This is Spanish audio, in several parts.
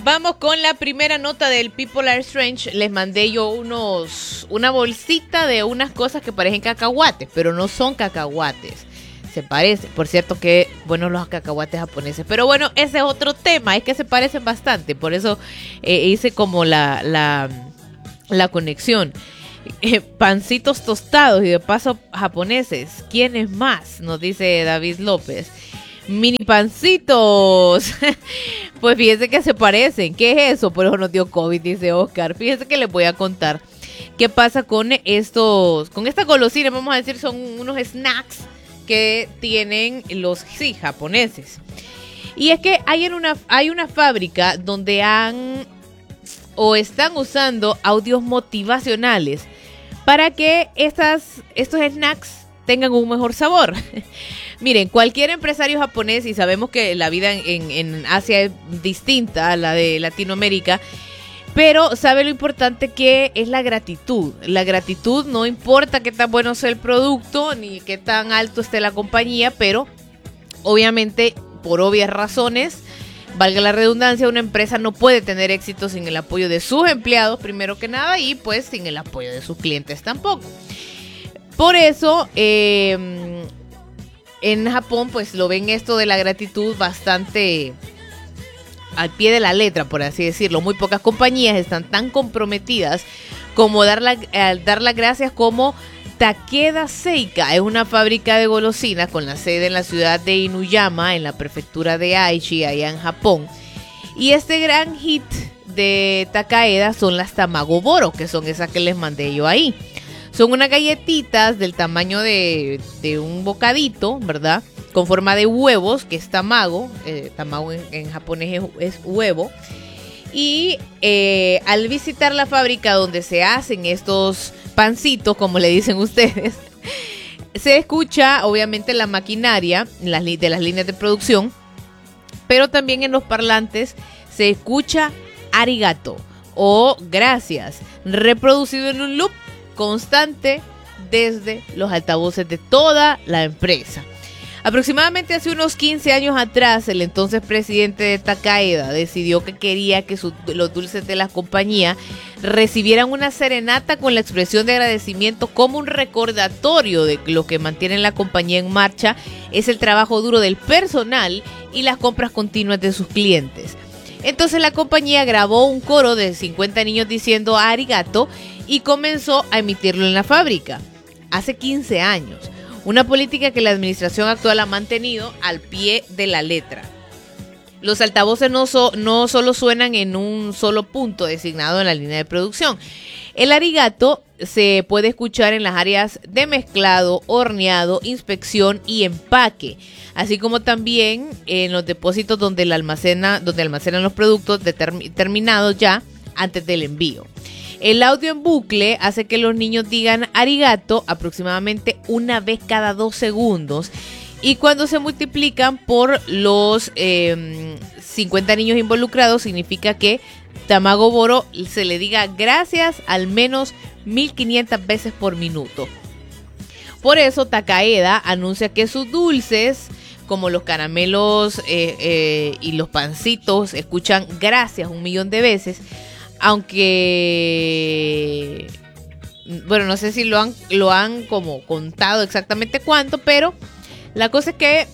Vamos con la primera nota del People Are Strange. Les mandé yo una bolsita de unas cosas que parecen cacahuates, pero no son cacahuates. Se parece, por cierto que buenos los cacahuates japoneses, pero bueno, ese es otro tema, es que se parecen bastante, por eso hice como la conexión. Pancitos tostados y de paso japoneses, ¿quiénes más? Nos dice David López. Mini pancitos. Pues fíjense que se parecen. ¿Qué es eso? Por eso nos dio COVID, dice Oscar. Fíjense que les voy a contar qué pasa con estas golosinas, vamos a decir, son unos snacks que tienen los japoneses. Y es que hay una fábrica donde están usando audios motivacionales para que estos snacks tengan un mejor sabor. Miren, cualquier empresario japonés, y sabemos que la vida en Asia es distinta a la de Latinoamérica, pero sabe lo importante que es la gratitud. La gratitud, no importa qué tan bueno sea el producto, ni qué tan alto esté la compañía, pero obviamente, por obvias razones, valga la redundancia, una empresa no puede tener éxito sin el apoyo de sus empleados, primero que nada, y pues sin el apoyo de sus clientes tampoco. Por eso, en Japón, pues lo ven esto de la gratitud bastante al pie de la letra, por así decirlo. Muy pocas compañías están tan comprometidas como dar las gracias como Takeda Seika. Es una fábrica de golosinas con la sede en la ciudad de Inuyama, en la prefectura de Aichi, allá en Japón. Y este gran hit de Takeda son las Tamago Boro, que son esas que les mandé yo ahí. Son unas galletitas del tamaño de un bocadito, ¿verdad? Con forma de huevos, que es tamago. Tamago en japonés es huevo. Y al visitar la fábrica donde se hacen estos pancitos, como le dicen ustedes, se escucha obviamente la maquinaria de las líneas de producción, pero también en los parlantes se escucha arigato o gracias, reproducido en un loop constante desde los altavoces de toda la empresa. Aproximadamente hace unos 15 años atrás, el entonces presidente de Takeda decidió que quería que los dulces de la compañía recibieran una serenata con la expresión de agradecimiento como un recordatorio de que lo que mantiene la compañía en marcha es el trabajo duro del personal y las compras continuas de sus clientes. Entonces la compañía grabó un coro de 50 niños diciendo arigato y comenzó a emitirlo en la fábrica. Hace 15 años. Una política que la administración actual ha mantenido al pie de la letra. Los altavoces no solo suenan en un solo punto designado en la línea de producción. El arigato se puede escuchar en las áreas de mezclado, horneado, inspección y empaque, así como también en los depósitos donde almacenan los productos terminados ya antes del envío. El audio en bucle hace que los niños digan arigato aproximadamente una vez cada 2 segundos. Y cuando se multiplican por los 50 niños involucrados, significa que Tamago Boro se le diga gracias al menos 1500 veces por minuto. Por eso Takeda anuncia que sus dulces, como los caramelos y los pancitos, escuchan gracias 1.000.000 de veces. Aunque, bueno, no sé si lo han como contado exactamente cuánto, pero la cosa es que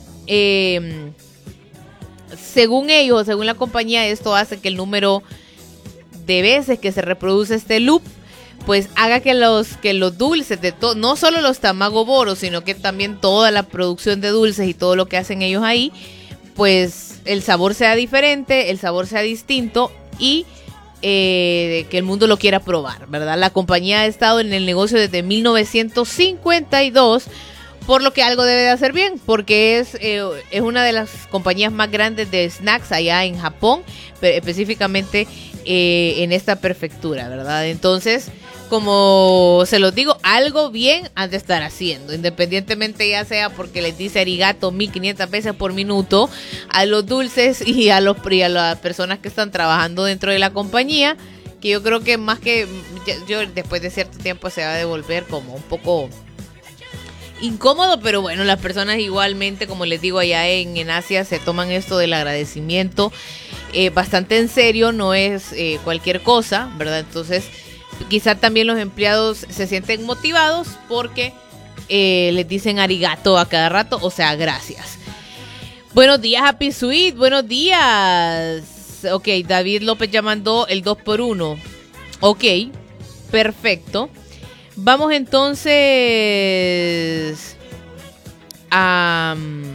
según ellos, según la compañía, esto hace que el número de veces que se reproduce este loop, pues haga que los dulces de no solo los Tamago Boro, sino que también toda la producción de dulces y todo lo que hacen ellos ahí, pues el sabor sea diferente, el sabor sea distinto y que el mundo lo quiera probar, ¿verdad? La compañía ha estado en el negocio desde 1952, por lo que algo debe de hacer bien, porque es una de las compañías más grandes de snacks allá en Japón, pero específicamente en esta prefectura, ¿verdad? Entonces, como se los digo, algo bien han de estar haciendo, independientemente ya sea porque les dice arigato 1500 veces por minuto a los dulces y a las personas que están trabajando dentro de la compañía, que yo creo que más que yo después de cierto tiempo se va a devolver como un poco incómodo, pero bueno, las personas igualmente, como les digo, allá en Asia se toman esto del agradecimiento bastante en serio, no es cualquier cosa, ¿verdad? Entonces, quizá también los empleados se sienten motivados porque les dicen arigato a cada rato, o sea, gracias. Buenos días, Happy Sweet, buenos días. Ok, David López ya mandó el 2x1. Ok, perfecto. Vamos entonces a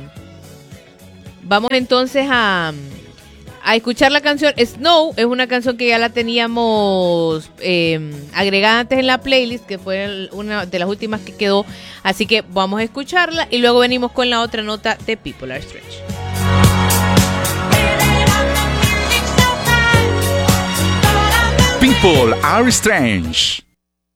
escuchar la canción Snow. Es una canción que ya la teníamos agregada antes en la playlist, que fue una de las últimas que quedó. Así que vamos a escucharla y luego venimos con la otra nota de People Are Strange. People Are Strange.